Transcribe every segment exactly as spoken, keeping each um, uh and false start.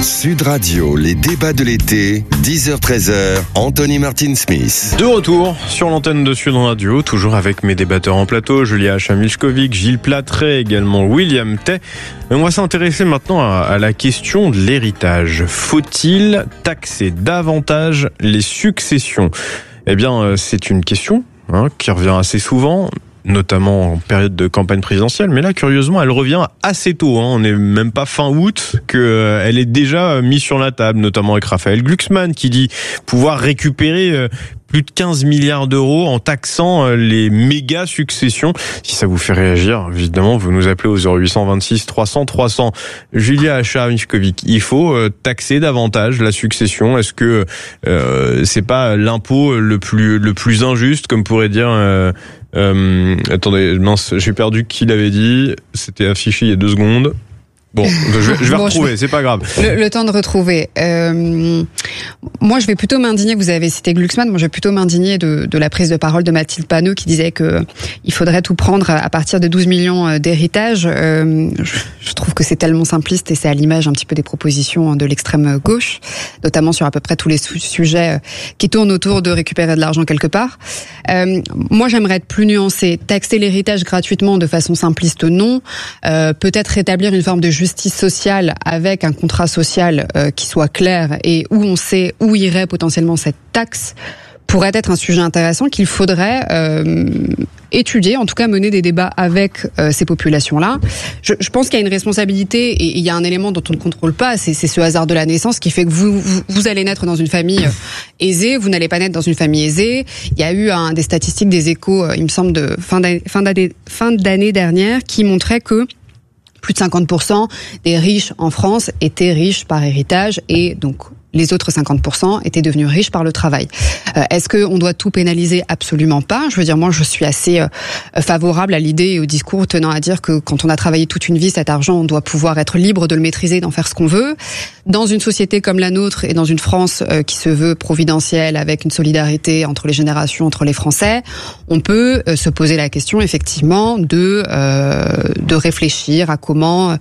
Sud Radio, les débats de l'été, dix heures treize heures, Anthony Martin-Smith. De retour sur l'antenne de Sud Radio, toujours avec mes débatteurs en plateau, Julia Chamilchkovic, Gilles Plattret, également William Tay. On va s'intéresser maintenant à, à la question de l'héritage. Faut-il taxer davantage les successions ? Eh bien, c'est une question hein, qui revient assez souvent, notamment en période de campagne présidentielle, mais là, curieusement, elle revient assez tôt. Hein. On n'est même pas fin août qu'elle euh, est déjà mise sur la table, notamment avec Raphaël Glucksmann, qui dit pouvoir récupérer euh, plus de quinze milliards d'euros en taxant euh, les méga successions. Si ça vous fait réagir, évidemment, vous nous appelez au zéro huit cent vingt-six trois cents trois cents. Julia Chamilchkovic, il faut euh, taxer davantage la succession. Est-ce que euh, c'est pas l'impôt le plus le plus injuste, comme pourrait dire euh, Euh, attendez, mince, j'ai perdu qui l'avait dit. C'était affiché il y a deux secondes. Bon, je vais, je vais bon, retrouver, je... c'est pas grave. Le, le temps de retrouver. Euh, moi, je vais plutôt m'indigner. Vous avez cité Glucksmann. Moi, je vais plutôt m'indigner de, de la prise de parole de Mathilde Panot qui disait que il faudrait tout prendre à partir de douze millions d'héritage. Euh, je, je trouve que c'est tellement simpliste et c'est à l'image un petit peu des propositions de l'extrême gauche, notamment sur à peu près tous les sujets qui tournent autour de récupérer de l'argent quelque part. Euh, moi, j'aimerais être plus nuancée. Taxer l'héritage gratuitement de façon simpliste, non. Euh, peut-être rétablir une forme de justice justice sociale avec un contrat social euh, qui soit clair et où on sait où irait potentiellement cette taxe pourrait être un sujet intéressant qu'il faudrait euh, étudier, en tout cas mener des débats avec euh, ces populations-là. Je, je pense qu'il y a une responsabilité et il y a un élément dont on ne contrôle pas, c'est, c'est ce hasard de la naissance qui fait que vous, vous, vous allez naître dans une famille aisée, vous n'allez pas naître dans une famille aisée. Il y a eu un, des statistiques des Échos, il me semble, de fin d'année, fin d'année, fin d'année dernière qui montraient que plus de cinquante pour cent des riches en France étaient riches par héritage et donc les autres cinquante pour cent étaient devenus riches par le travail. Euh, est-ce qu'on doit tout pénaliser ? Absolument pas. Je veux dire, moi, je suis assez euh, favorable à l'idée et au discours tenant à dire que quand on a travaillé toute une vie, cet argent, on doit pouvoir être libre de le maîtriser, d'en faire ce qu'on veut. Dans une société comme la nôtre et dans une France euh, qui se veut providentielle, avec une solidarité entre les générations, entre les Français, on peut euh, se poser la question, effectivement, de, euh, de réfléchir à comment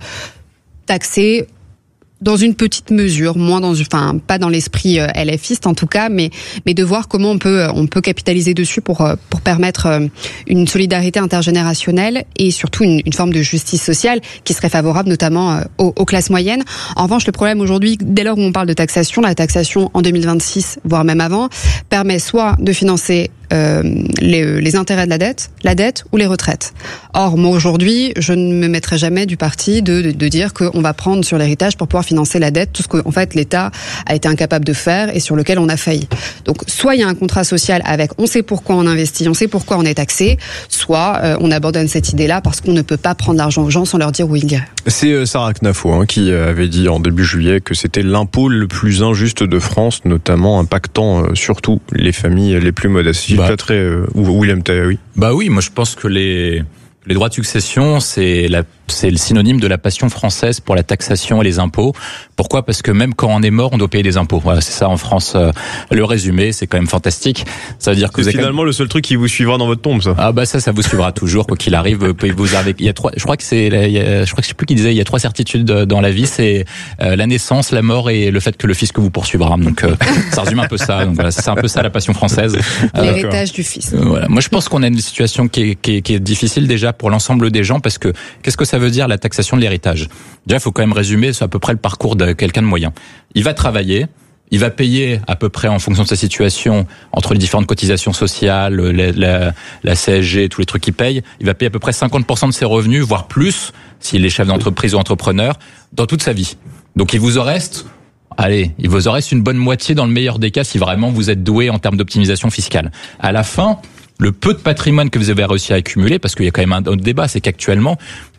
taxer dans une petite mesure, moins dans, enfin pas dans l'esprit euh, LFiste en tout cas, mais mais de voir comment on peut on peut capitaliser dessus pour euh, pour permettre euh, une solidarité intergénérationnelle et surtout une, une forme de justice sociale qui serait favorable notamment euh, aux, aux classes moyennes. En revanche, le problème aujourd'hui, dès lors où on parle de taxation, la taxation en deux mille vingt-six, voire même avant, permet soit de financer Euh, les, les intérêts de la dette, la dette ou les retraites. Or, moi aujourd'hui, je ne me mettrai jamais du parti de, de, de dire qu'on va prendre sur l'héritage pour pouvoir financer la dette, tout ce que en fait l'État a été incapable de faire et sur lequel on a failli. Donc, soit il y a un contrat social avec on sait pourquoi on investit, on sait pourquoi on est taxé, soit euh, on abandonne cette idée-là parce qu'on ne peut pas prendre l'argent aux gens sans leur dire où il irait. C'est euh, Sarah Knafo hein, qui avait dit en début juillet que c'était l'impôt le plus injuste de France, notamment impactant euh, surtout les familles les plus modestes. Bah. Très, euh, William Tay, oui. Bah oui, moi je pense que les les droits de succession, c'est la c'est le synonyme de la passion française pour la taxation et les impôts. Pourquoi ? Parce que même quand on est mort, on doit payer des impôts. Voilà, c'est ça en France. Euh, le résumé, c'est quand même fantastique. Ça veut dire que c'est vous avez finalement même... le seul truc qui vous suivra dans votre tombe, ça. Ah bah ça, ça vous suivra toujours quoi qu'il arrive. Vous avez, il y a trois. Je crois que c'est, il y a, je crois que je sais plus qui disait, il y a trois certitudes dans la vie, c'est euh, la naissance, la mort et le fait que le fisc vous poursuivra. Donc euh, ça résume un peu ça. Donc voilà, c'est un peu ça la passion française. L'héritage euh, du fils. Euh, voilà. Moi, je pense qu'on a une situation qui est, qui est, qui est difficile déjà pour l'ensemble des gens parce que qu'est-ce que ça veut dire la taxation de l'héritage ? Déjà, il faut quand même résumer, c'est à peu près le parcours de quelqu'un de moyen. Il va travailler, il va payer à peu près en fonction de sa situation, entre les différentes cotisations sociales, la, la, la C S G, tous les trucs qu'il paye, il va payer à peu près cinquante pour cent de ses revenus, voire plus, s'il est chef d'entreprise ou entrepreneur, dans toute sa vie. Donc il vous en reste, allez, il vous en reste une bonne moitié dans le meilleur des cas si vraiment vous êtes doué en termes d'optimisation fiscale. À la fin, le peu de patrimoine que vous avez réussi à accumuler, parce qu'il y a quand même un autre débat, c'est qu'actuellement,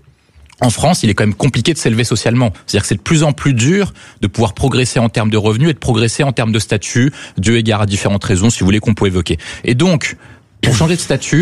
en France, il est quand même compliqué de s'élever socialement. C'est-à-dire que c'est de plus en plus dur de pouvoir progresser en termes de revenus et de progresser en termes de statut, dû égard à différentes raisons, si vous voulez, qu'on peut évoquer. Et donc, pour changer de statut,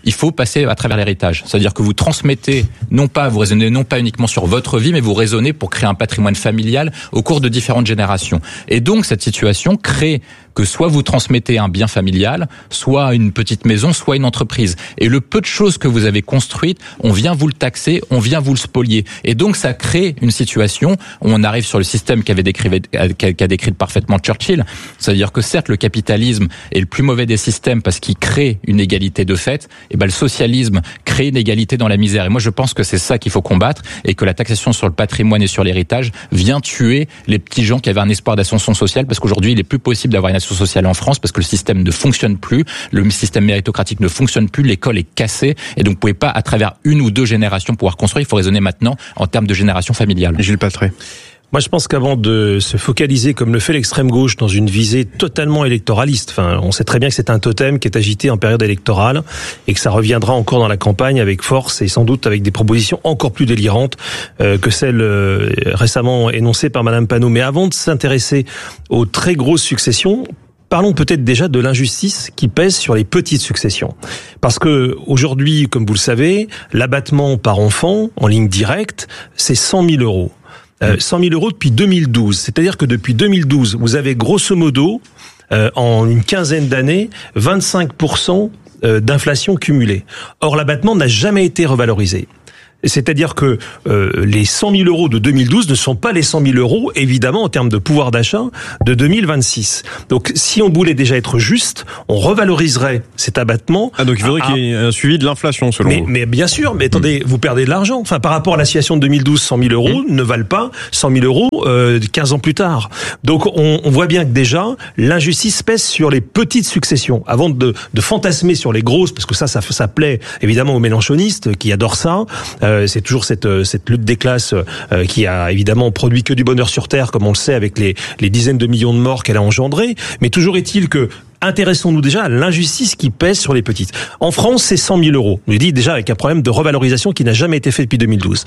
il faut passer à travers l'héritage. C'est-à-dire que vous transmettez, non pas, vous raisonnez non pas uniquement sur votre vie, mais vous raisonnez pour créer un patrimoine familial au cours de différentes générations. Et donc, cette situation crée que soit vous transmettez un bien familial, soit une petite maison, soit une entreprise. Et le peu de choses que vous avez construites, on vient vous le taxer, on vient vous le spolier. Et donc, ça crée une situation où on arrive sur le système qu'avait décrit, qu'a décrit parfaitement Churchill. C'est-à-dire que certes, le capitalisme est le plus mauvais des systèmes parce qu'il crée une égalité de fait. Et ben, le socialisme crée une égalité dans la misère. Et moi, je pense que c'est ça qu'il faut combattre et que la taxation sur le patrimoine et sur l'héritage vient tuer les petits gens qui avaient un espoir d'ascension sociale, parce qu'aujourd'hui, il est plus possible d'avoir une sociale en France parce que le système ne fonctionne plus, le système méritocratique ne fonctionne plus, l'école est cassée et donc vous pouvez pas à travers une ou deux générations pouvoir construire, il faut raisonner maintenant en termes de génération familiale. Gilles Platré. Moi, je pense qu'avant de se focaliser, comme le fait l'extrême gauche, dans une visée totalement électoraliste, enfin, on sait très bien que c'est un totem qui est agité en période électorale et que ça reviendra encore dans la campagne avec force et sans doute avec des propositions encore plus délirantes euh, que celles euh, récemment énoncées par Madame Panot. Mais avant de s'intéresser aux très grosses successions, parlons peut-être déjà de l'injustice qui pèse sur les petites successions. Parce que aujourd'hui, comme vous le savez, l'abattement par enfant en ligne directe, c'est cent mille euros. Euh, cent mille euros depuis deux mille douze. C'est-à-dire que depuis deux mille douze, vous avez grosso modo, euh, en une quinzaine d'années, vingt-cinq pour cent d'inflation cumulée. Or, l'abattement n'a jamais été revalorisé. C'est-à-dire que euh, les cent mille euros de deux mille douze ne sont pas les cent mille euros, évidemment, en termes de pouvoir d'achat de deux mille vingt-six. Donc, si on voulait déjà être juste, on revaloriserait cet abattement. Ah, donc il faudrait à... qu'il y ait un suivi de l'inflation, selon mais, vous. Mais bien sûr, mais attendez, mmh. vous perdez de l'argent. Enfin, par rapport à la situation de deux mille douze, cent mille euros mmh. ne valent pas cent mille euros euh, quinze ans plus tard. Donc, on, on voit bien que déjà, l'injustice pèse sur les petites successions. Avant de, de fantasmer sur les grosses, parce que ça, ça, ça plaît évidemment aux mélenchonistes qui adorent ça. Euh, C'est toujours cette, cette lutte des classes euh, qui a évidemment produit que du bonheur sur Terre, comme on le sait, avec les, les dizaines de millions de morts qu'elle a engendrés. Mais toujours est-il que intéressons-nous déjà à l'injustice qui pèse sur les petites. En France, c'est cent mille euros. Je le dis déjà avec un problème de revalorisation qui n'a jamais été fait depuis deux mille douze.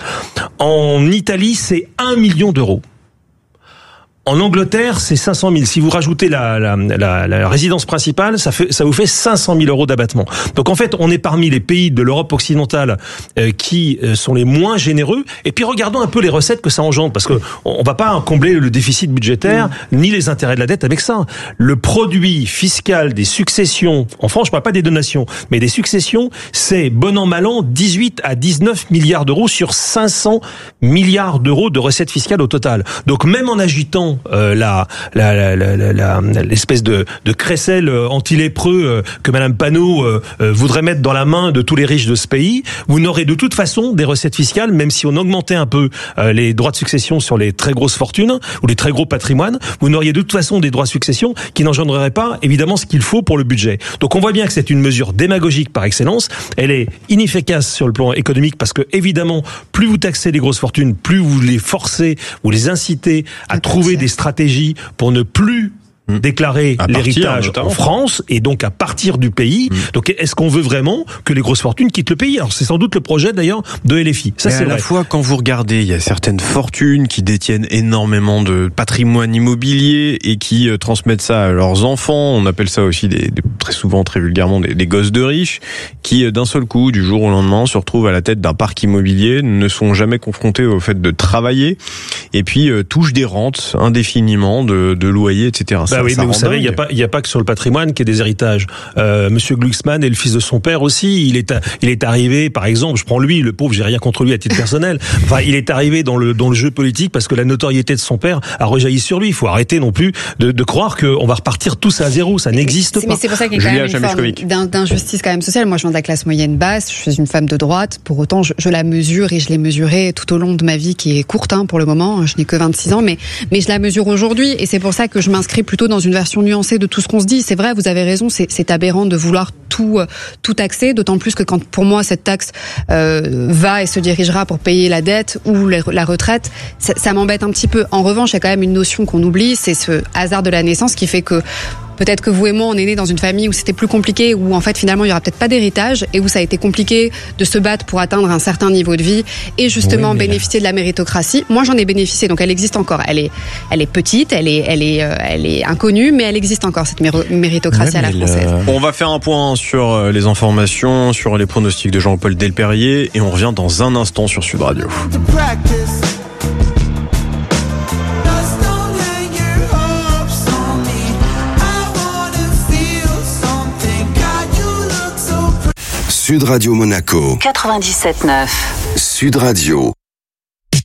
En Italie, c'est un million d'euros. En Angleterre, c'est cinq cent mille. Si vous rajoutez la, la, la, la résidence principale, ça, fait, ça vous fait cinq cent mille euros d'abattement. Donc en fait, on est parmi les pays de l'Europe occidentale euh, qui euh, sont les moins généreux. Et puis regardons un peu les recettes que ça engendre, parce que on va pas combler le déficit budgétaire mmh. ni les intérêts de la dette avec ça. Le produit fiscal des successions, en France, je parle pas des donations, mais des successions, c'est bon an mal an dix-huit à dix-neuf milliards d'euros sur cinq cents milliards d'euros de recettes fiscales au total. Donc même en agitant Euh, la, la, la, la, la, l'espèce de, de crécelle anti-lépreux euh, que Madame Panot euh, euh, voudrait mettre dans la main de tous les riches de ce pays, vous n'aurez de toute façon des recettes fiscales, même si on augmentait un peu euh, les droits de succession sur les très grosses fortunes ou les très gros patrimoines, vous n'auriez de toute façon des droits de succession qui n'engendreraient pas évidemment ce qu'il faut pour le budget. Donc on voit bien que c'est une mesure démagogique par excellence, elle est inefficace sur le plan économique parce que évidemment, plus vous taxez les grosses fortunes, plus vous les forcez, vous les incitez à trouver des stratégies pour ne plus déclarer à l'héritage partir, en France et donc à partir du pays. Mmh. Donc est-ce qu'on veut vraiment que les grosses fortunes quittent le pays? Alors c'est sans doute le projet d'ailleurs de L F I. Ça, Mais c'est à vrai. la fois, quand vous regardez, il y a certaines fortunes qui détiennent énormément de patrimoine immobilier et qui euh, transmettent ça à leurs enfants. On appelle ça aussi des, des très souvent, très vulgairement, des, des gosses de riches qui, euh, d'un seul coup, du jour au lendemain, se retrouvent à la tête d'un parc immobilier, ne sont jamais confrontés au fait de travailler et puis euh, touchent des rentes indéfiniment de, de loyers, et cetera. Bah ça, oui, ça mais vous savez, il n'y a dingue. pas, il y a pas que sur le patrimoine qu'il y a des héritages. Euh, Monsieur Glucksmann est le fils de son père aussi. Il est, à, il est arrivé, par exemple, je prends lui, le pauvre, j'ai rien contre lui à titre personnel. Enfin, il est arrivé dans le dans le jeu politique parce que la notoriété de son père a rejailli sur lui. Il faut arrêter non plus de, de croire qu'on va repartir tous à zéro. Ça n'existe pas. Mais c'est pour ça qu'il y a quand Julia même une forme d'injustice quand même sociale. Moi, je viens de la classe moyenne basse. Je suis une femme de droite. Pour autant, je, je la mesure et je l'ai mesurée tout au long de ma vie, qui est courte hein, pour le moment. Je n'ai que vingt-six ans, mais mais je la mesure aujourd'hui. Et c'est pour ça que je m'inscris plutôt dans une version nuancée de tout ce qu'on se dit. C'est vrai, vous avez raison. C'est, c'est aberrant de vouloir tout tout taxer. D'autant plus que quand, pour moi, cette taxe euh, va et se dirigera pour payer la dette ou la, la retraite, ça, ça m'embête un petit peu. En revanche, il y a quand même une notion qu'on oublie, c'est ce hasard de la naissance qui fait que Peut-être que vous et moi, on est nés dans une famille où c'était plus compliqué, où en fait finalement il y aura peut-être pas d'héritage et où ça a été compliqué de se battre pour atteindre un certain niveau de vie et justement oui, bénéficier là... de la méritocratie. Moi, j'en ai bénéficié, donc elle existe encore. Elle est, elle est petite, elle est, elle est, euh, elle est inconnue, mais elle existe encore cette méro- méritocratie ouais, à la française. Le... On va faire un point sur les informations, sur les pronostics de Jean-Paul Delperrier et on revient dans un instant sur Sud Radio. Sud Radio Monaco quatre-vingt-dix-sept neuf. Sud Radio.